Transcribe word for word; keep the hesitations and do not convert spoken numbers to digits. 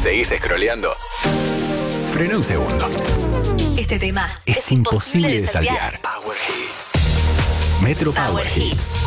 ¿Seguís scrolleando? Frena un segundo. Este tema Es, es imposible de saltear. Power Hits. Metro Power Power Hits.